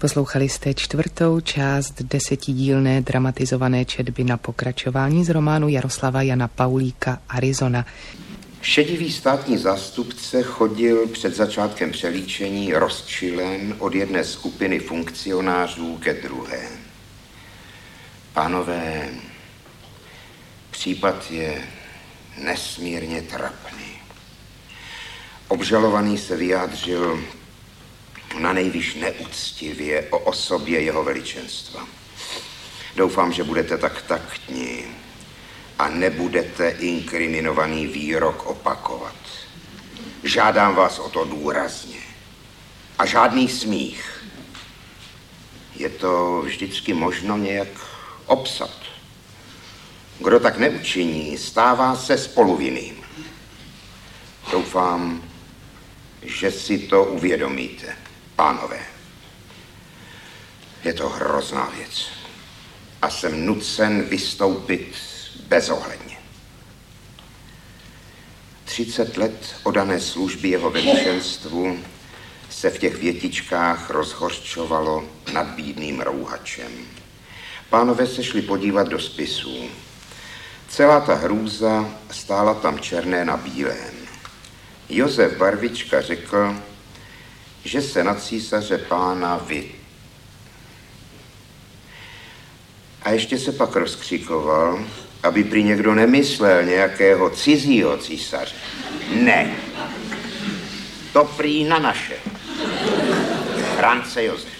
Poslouchali jste 4. část 10dílné dramatizované četby Na pokračování z románu Jaroslava Jana Paulíka Arizona. Šedivý státní zástupce chodil před začátkem přelíčení rozčilen od jedné skupiny funkcionářů ke druhé. Pánové, případ je nesmírně trapný. Obžalovaný se vyjádřil na nejvíc neúctivě o osobě jeho veličenstva. Doufám, že budete tak taktní a nebudete inkriminovaný výrok opakovat. Žádám vás o to důrazně. A žádný smích. Je to vždycky možno nějak obsat. Kdo tak neučiní, stává se spoluvinným. Doufám, že si to uvědomíte, pánové. Je to hrozná věc a jsem nucen vystoupit bezohledně. 30 let oddané služby jeho veličenstvu se v těch větičkách rozhořčovalo nad bídným rouhačem. Pánové se šli podívat do spisů. Celá ta hrůza stála tam černé na bílém. Josef Barvička řekl, že se na císaře pána A ještě se pak rozkřikoval, aby prý někdo nemyslel nějakého cizího císaře. Ne. To prý na naše. France Josef.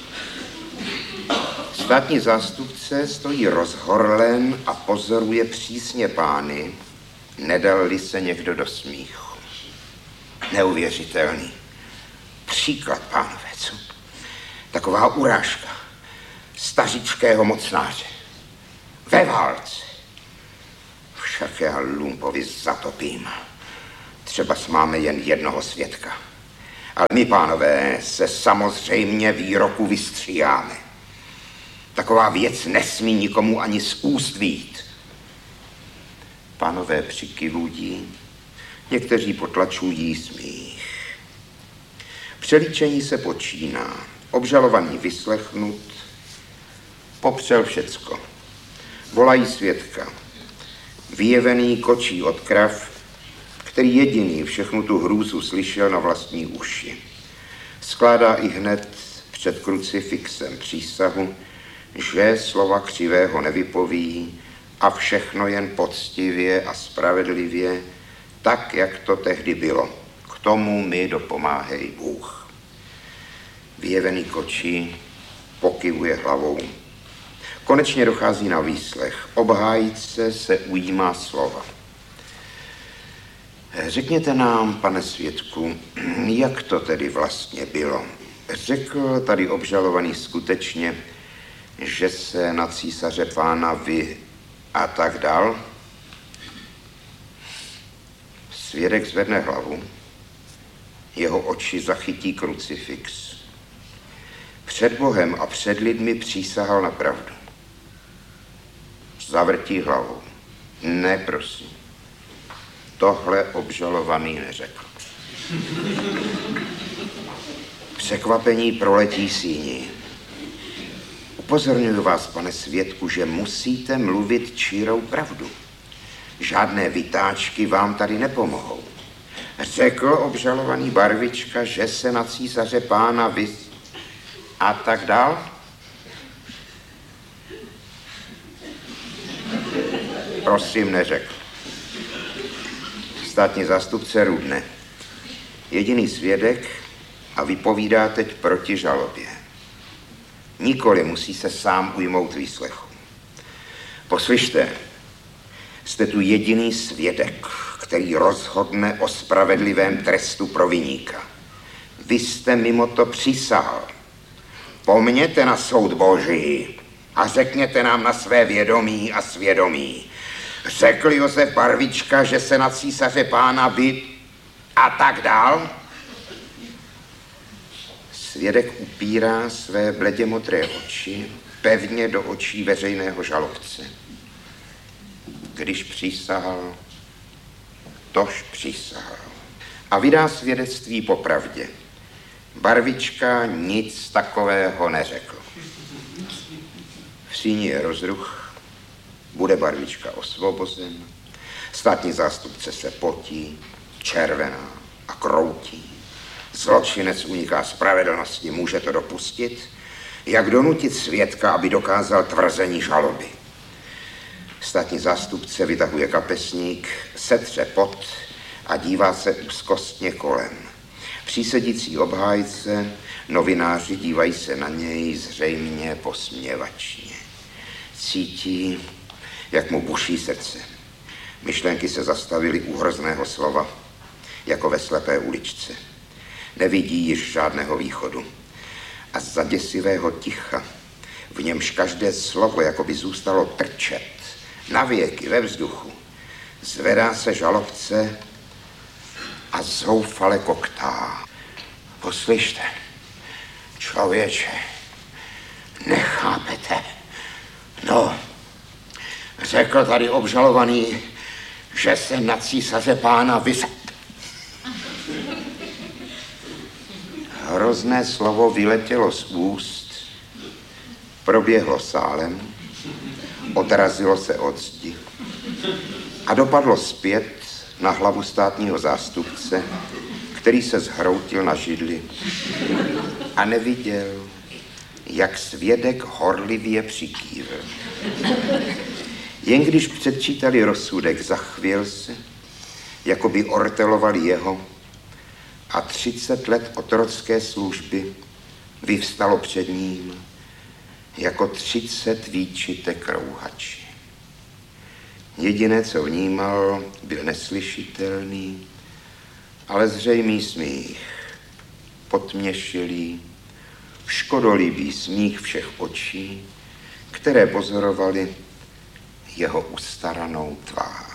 Státní zástupce stojí rozhorlen a pozoruje přísně pány, nedal-li se někdo do smíchu. Neuvěřitelný. Příklad, pánové, co? Taková urážka stařičkého mocnáře. Ve válce. Však já lumpovi zatopím. Třeba máme jen jednoho svědka. Ale my, pánové, se samozřejmě výroku vystříháme. Taková věc nesmí nikomu ani z úst vyjít. Pánové přikyvují, někteří potlačují smích. Přelíčení se počíná. Obžalovaný vyslechnut, popřel všecko. Volají svědka. Vyjevený kočí od krav, který jediný všechnu tu hrůzu slyšel na vlastní uši. Skládá i hned před krucifixem přísahu, že slova křivého nevypoví a všechno jen poctivě a spravedlivě, tak, jak to tehdy bylo. K tomu mi dopomáhej Bůh. Vyjevený kočí, pokyvuje hlavou. Konečně dochází na výslech. Obhájce se ujímá slova. Řekněte nám, pane svědku, jak to tedy vlastně bylo? Řekl tady obžalovaný skutečně, že se na císaře pána a tak dál? Svědek zvedne hlavu, jeho oči zachytí krucifix. Před Bohem a před lidmi přísahal na pravdu. Zavrtí hlavou. Ne, prosím. Tohle obžalovaný neřekl. Překvapení proletí síní. Upozorňuji vás, pane svědku, že musíte mluvit čirou pravdu. Žádné vytáčky vám tady nepomohou. Řekl obžalovaný Barvička, že se na císaře pána a tak dál? Prosím, neřekl. Státní zástupce Rudne. Jediný svědek a vypovídá teď proti žalobě. Nikoli musí se sám ujmout výslechu. Poslyšte, jste tu jediný svědek, který rozhodne o spravedlivém trestu pro viníka. Vy jste mimo to přísahal. Pomněte na soud Boží a řekněte nám na své vědomí a svědomí. Řekl Josef Barvička, že se na císaře pána a tak dál? Svědek upírá své bledě modré oči pevně do očí veřejného žalobce. Když přísahal, tož přísahal. A vydá svědectví po pravdě. Barvička nic takového neřekl. V síni je rozruch, bude Barvička osvobozen, státní zástupce se potí, červená a kroutí. Zločinec uniká spravedlnosti, může to dopustit? Jak donutit svědka, aby dokázal tvrzení žaloby? Státní zástupce vytahuje kapesník, setře pot a dívá se úzkostně kolem. Přísedící obhájce, novináři dívají se na něj zřejmě posměvačně. Cítí, jak mu buší srdce. Myšlenky se zastavily u hrozného slova, jako ve slepé uličce. Nevidí již žádného východu. A z zaděsivého ticha, v němž každé slovo jako by zůstalo trčet, navěky ve vzduchu, zvedá se žalobce a zoufale koktá. Poslyšte, člověče, nechápete. No, řekl tady obžalovaný, že se na císaře pána Hrozné slovo vyletělo z úst, proběhlo sálem, odrazilo se od zdi a dopadlo zpět na hlavu státního zástupce, který se zhroutil na židli a neviděl, jak svědek horlivě přikývl. Jen když předčítali rozsudek, zachvěl se, jako by ortelovali jeho, a 30 let otrocké služby vyvstalo před ním jako 30 výčitek rouhači. Jediné, co vnímal, byl neslyšitelný, ale zřejmý smích, potměšilý, škodolibý smích všech očí, které pozorovali jeho ustaranou tvář.